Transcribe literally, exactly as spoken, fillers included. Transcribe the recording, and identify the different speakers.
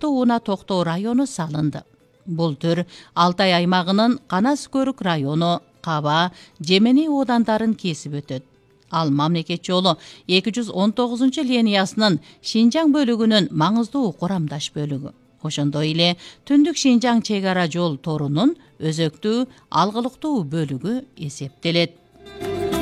Speaker 1: уна токтоо району салынды. Бул төр Алтай аймагынын Канас Көрүк району, Каба, Жемени оодандарын кесип өтөт. Ал мамлекет жолу эки жүз он тогузунчу линиясынын Шинжаң бөлүгүнүн маңыздуу курамдаш бөлүгү. Ошондой эле Түндүк Шинжаң чек ара жол торунун өзөктүү, алгылыктуу бөлүгү эсептелет.